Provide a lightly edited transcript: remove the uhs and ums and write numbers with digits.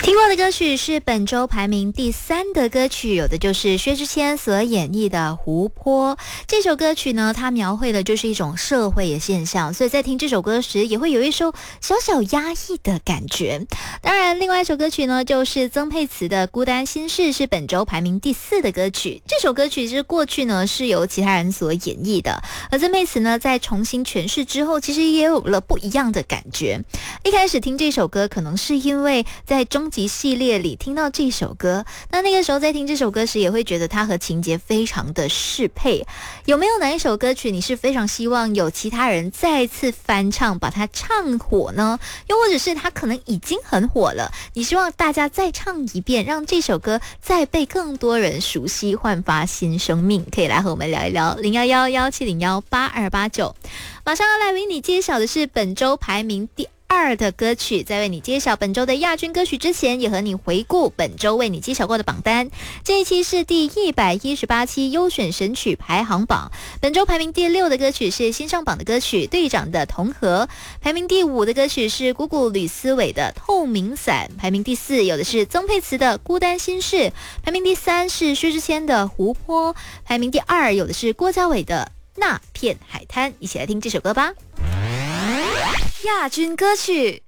听过的歌曲是本周排名第3的歌曲，有的就是薛之谦所演绎的《湖泊》。这首歌曲呢，它描绘的就是一种社会的现象，所以在听这首歌时也会有一首小小压抑的感觉。当然，另外一首歌曲呢，就是曾沛慈的《孤单心事》，是本周排名第4的歌曲。这首歌曲是过去呢是由其他人所演绎的，而曾沛慈呢在重新诠释之后，其实也有了不一样的感觉。一开始听这首歌，可能是因为在终极系列里听到这首歌，那个时候在听这首歌时也会觉得它和情节非常的适配。有没有哪一首歌曲你是非常希望有其他人再次翻唱把它唱火呢？又或者是它可能已经很火了，你希望大家再唱一遍，让这首歌再被更多人熟悉，焕发新生命？可以来和我们聊一聊011-1701-8289。马上要来为你揭晓的是本周排名第2的歌曲。在为你揭晓本周的亚军歌曲之前，也和你回顾本周为你揭晓过的榜单。这一期是第118期优选神曲排行榜，本周排名第6的歌曲是新上榜的歌曲《队长的同和》，排名第5的歌曲是谷谷吕思伟的《透明伞》，排名第4有的是曾沛慈的《孤单心事》，排名第3是薛之谦的《湖泊》，排名第2有的是郭嘉伟的《那片海滩》。一起来听这首歌吧。亚军歌曲。